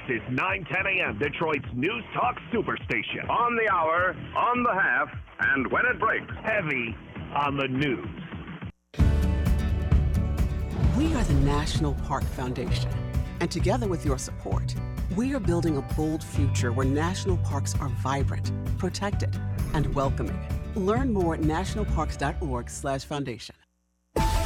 is 9:10 a.m., Detroit's News Talk Superstation. On the hour, on the half, and when it breaks. Heavy on the news. We are the National Park Foundation, and together with your support, we are building a bold future where national parks are vibrant, protected, and welcoming. Learn more at nationalparks.org/foundation.